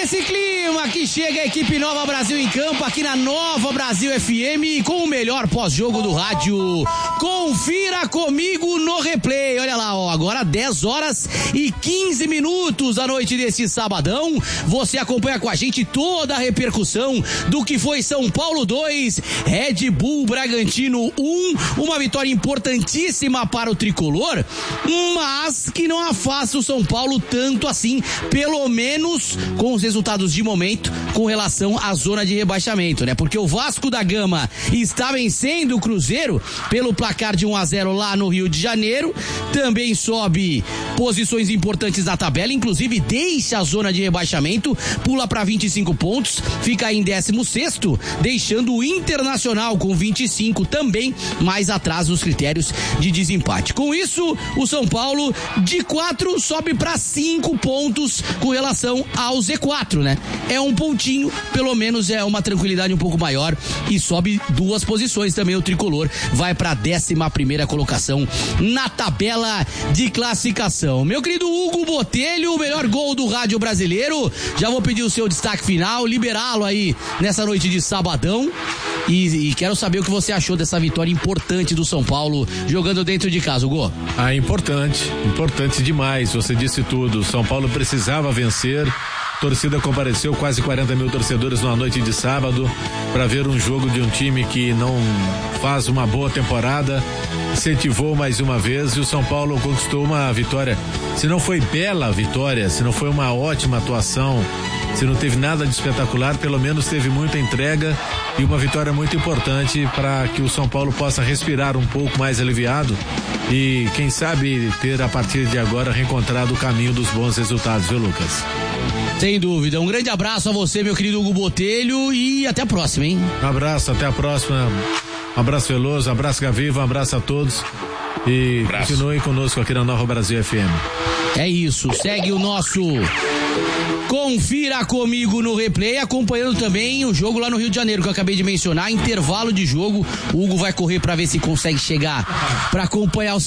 nesse clima que chega a equipe Nova Brasil em campo aqui na Nova Brasil FM com o melhor pós-jogo do rádio. Confira comigo no replay. Olha lá, ó, agora 10h15 da noite desse sabadão. Você acompanha com a gente toda a repercussão do que foi São Paulo 2, Red Bull Bragantino 1. Uma vitória importantíssima para o tricolor, mas que não afasta o São Paulo tanto assim, pelo menos com os resultados de momento com relação à zona de rebaixamento, né? Porque o Vasco da Gama está vencendo o Cruzeiro pelo placar de 1-0 lá no Rio de Janeiro, também sobe posições importantes na tabela, inclusive deixa a zona de rebaixamento, pula para 25 pontos, fica aí em 16º, deixando o Internacional com 25 também mais atrás nos critérios de desempate. Com isso, o São Paulo de 4 sobe para 5 pontos com relação ao Z4, né? É um pontinho, pelo menos é uma tranquilidade um pouco maior, e sobe 2 posições também. O tricolor vai para a 11ª colocação na tabela de classificação. Meu querido Hugo Botelho, o melhor gol do rádio brasileiro, já vou pedir o seu destaque final, liberá-lo aí nessa noite de sabadão, e quero saber o que você achou dessa vitória importante do São Paulo jogando dentro de casa, Hugo. Importante demais, você disse tudo. São Paulo precisava vencer. Torcida compareceu, quase 40 mil torcedores numa noite de sábado para ver um jogo de um time que não faz uma boa temporada, incentivou mais uma vez, e o São Paulo conquistou uma vitória. Se não foi bela vitória, se não foi uma ótima atuação, se não teve nada de espetacular, pelo menos teve muita entrega e uma vitória muito importante para que o São Paulo possa respirar um pouco mais aliviado e, quem sabe, ter a partir de agora reencontrado o caminho dos bons resultados, viu, Lucas? Sem dúvida, um grande abraço a você, meu querido Hugo Botelho, e até a próxima, hein? Um abraço, até a próxima. Um abraço Veloso, um abraço Gaviva, um abraço a todos e continuem conosco aqui na Nova Brasil FM. É isso, segue o nosso Confira Comigo no replay, acompanhando também o jogo lá no Rio de Janeiro, que eu acabei de mencionar, intervalo de jogo. O Hugo vai correr para ver se consegue chegar para acompanhar o